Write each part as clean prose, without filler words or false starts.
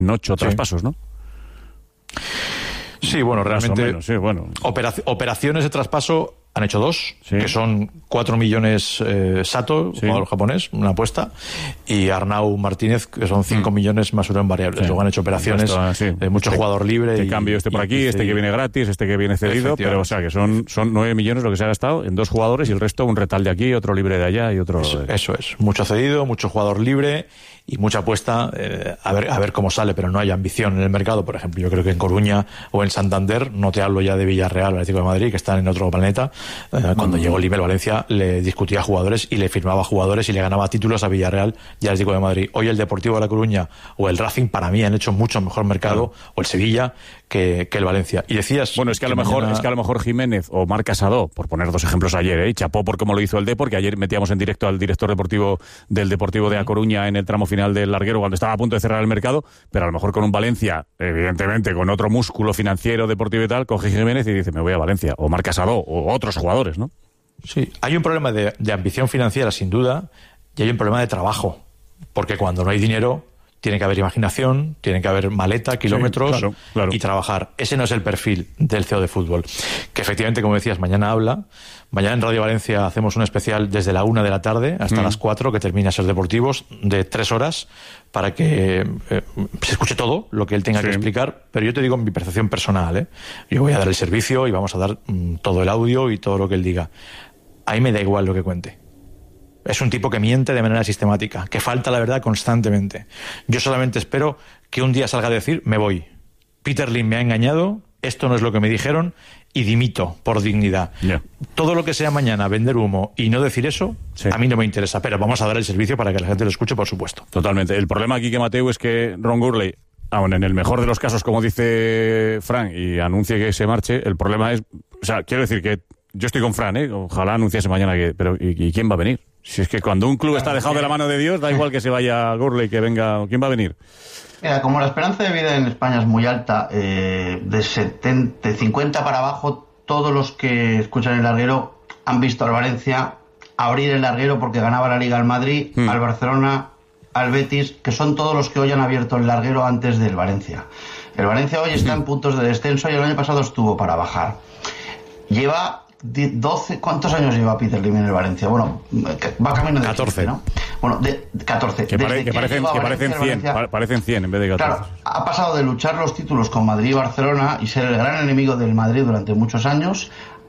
8 traspasos, ¿no? Sí, bueno, realmente menos, sí, bueno. Operaciones de traspaso han hecho 2, sí, que son 4 millones Sato, sí, jugador japonés, una apuesta, y Arnau Martínez, que son 5 millones más uno en variables. Sí. Luego han hecho operaciones de mucho jugador libre. Te cambio por aquí, este que viene gratis, este que viene cedido, pero o sea que son 9 millones lo que se ha gastado en 2 jugadores y el resto un retal de aquí, otro libre de allá y otro... Eso es, mucho cedido, mucho jugador libre y mucha apuesta, a ver cómo sale, pero no hay ambición en el mercado. Por ejemplo, yo creo que en Coruña o en Santander, no te hablo ya de Villarreal o Atlético de Madrid, que están en otro planeta. Cuando llegó el nivel Valencia le discutía jugadores y le firmaba jugadores y le ganaba títulos a Villarreal y al Atlético de Madrid. Hoy el Deportivo de La Coruña o el Racing para mí han hecho mucho mejor mercado, o el Sevilla que el Valencia. Y decías, bueno, es que a lo mejor Jiménez o Marc Casado, por poner 2 ejemplos ayer, chapó por cómo lo hizo el Depor, que ayer metíamos en directo al director deportivo del Deportivo de A Coruña en el tramo final del larguero cuando estaba a punto de cerrar el mercado, pero a lo mejor con un Valencia, evidentemente con otro músculo financiero, deportivo y tal, coge Jiménez y dice me voy a Valencia, o Marc Casado o otros jugadores, ¿no? Sí, hay un problema de ambición financiera sin duda, y hay un problema de trabajo, porque cuando no hay dinero tiene que haber imaginación, tiene que haber maleta, kilómetros, sí, claro. Y trabajar. Ese no es el perfil del CEO de fútbol, que efectivamente, como decías, mañana en Radio Valencia hacemos un especial desde la 1 de la tarde hasta las 4, que termina Ser Deportivos, de 3 horas, para que se escuche todo lo que él tenga que explicar, pero yo te digo mi percepción personal, yo voy a dar el servicio y vamos a dar todo el audio y todo lo que él diga. A mí me da igual lo que cuente. Es un tipo que miente de manera sistemática, que falta la verdad constantemente. Yo solamente espero que un día salga a decir, me voy. Peter Lim me ha engañado, esto no es lo que me dijeron, y dimito por dignidad. Yeah. Todo lo que sea mañana vender humo y no decir eso, a mí no me interesa, pero vamos a dar el servicio para que la gente lo escuche, por supuesto. Totalmente. El problema aquí, que Mateu, es que Ron Gurley, aún en el mejor de los casos, como dice Fran, y anuncie que se marche, el problema es... O sea, quiero decir que yo estoy con Fran, ojalá anunciase mañana que... Pero ¿y quién va a venir? Si es que cuando un club está dejado de la mano de Dios, da igual que se vaya Gurley, que venga... ¿Quién va a venir? Mira, como la esperanza de vida en España es muy alta, de 50 para abajo, todos los que escuchan el larguero han visto al Valencia abrir el larguero porque ganaba la Liga al Madrid, al Barcelona, al Betis, que son todos los que hoy han abierto el larguero antes del Valencia. El Valencia hoy está en puntos de descenso y el año pasado estuvo para bajar. Lleva 12, ¿cuántos años lleva Peter Lim en el Valencia? Bueno, va camino de 14, 15, ¿no? Bueno, de 14. Que parecen 100 en vez de 14. Claro, ha pasado de luchar los títulos con Madrid y Barcelona y ser el gran enemigo del Madrid durante muchos años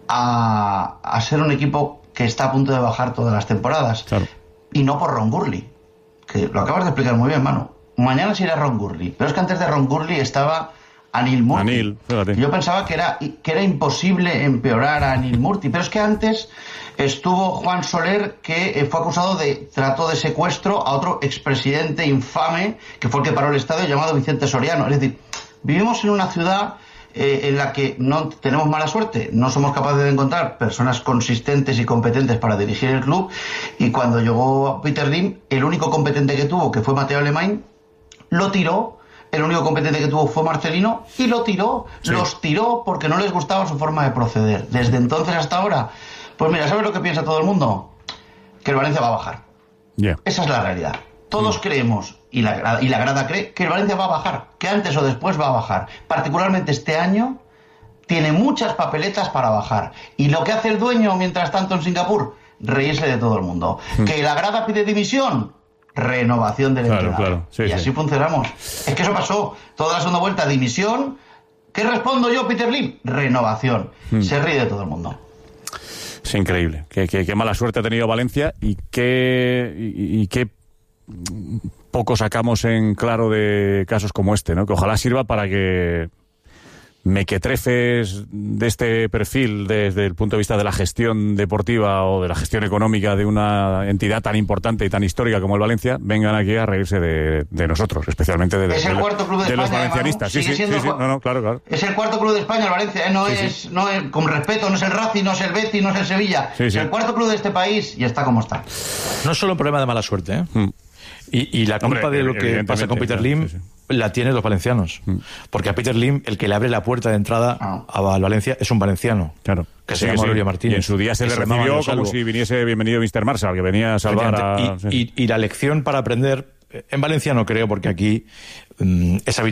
a ser un equipo que está a punto de bajar todas las temporadas. Claro. Y no por Ron Gurley, que lo acabas de explicar muy bien, Manu. Mañana se irá Ron Gurley, pero es que antes de Ron Gurley estaba Anil Murti. Yo pensaba que era imposible empeorar a Anil Murti, pero es que antes estuvo Juan Soler, que fue acusado de trato de secuestro a otro expresidente infame, que fue el que paró el estadio, llamado Vicente Soriano. Es decir, vivimos en una ciudad en la que no tenemos mala suerte, no somos capaces de encontrar personas consistentes y competentes para dirigir el club, y cuando llegó Peter Lim, el único competente que tuvo, que fue Mateo Alemany, lo tiró. El único competente que tuvo fue Marcelino y lo tiró. Sí. Los tiró porque no les gustaba su forma de proceder. Desde entonces hasta ahora, pues mira, ¿sabes lo que piensa todo el mundo? Que el Valencia va a bajar. Yeah. Esa es la realidad. Todos creemos, y la grada cree, que el Valencia va a bajar, que antes o después va a bajar. Particularmente este año tiene muchas papeletas para bajar. Y lo que hace el dueño mientras tanto en Singapur, reírse de todo el mundo. Que la grada pide dimisión, renovación del entrenador. Claro. Sí, y así funcionamos. Es que eso pasó. Toda la segunda vuelta, dimisión. ¿Qué respondo yo, Peter Lim? Renovación. Se ríe de todo el mundo. Es increíble. Qué mala suerte ha tenido Valencia y qué poco sacamos en claro de casos como este, ¿no? Que ojalá sirva para que mequetrefes de este perfil desde el punto de vista de la gestión deportiva o de la gestión económica de una entidad tan importante y tan histórica como el Valencia vengan aquí a reírse de nosotros, especialmente de cuarto club de España, los valencianistas. Sí, claro. Es el cuarto club de España, el Valencia, no es, con respeto, no es el Racing, no es el Betis, no es el Sevilla, es el cuarto club de este país y está como está. No es solo un problema de mala suerte, Y la culpa de lo que pasa con Peter Lim la tienen los valencianos. Porque a Peter Lim, el que le abre la puerta de entrada a Valencia es un valenciano. Claro. Que se llama Gloria Martínez. Y en su día se le recibió como si viniese bienvenido Mr. Marshall, que venía a salvar a... Y la lección para aprender En Valencia no creo, porque aquí es habitual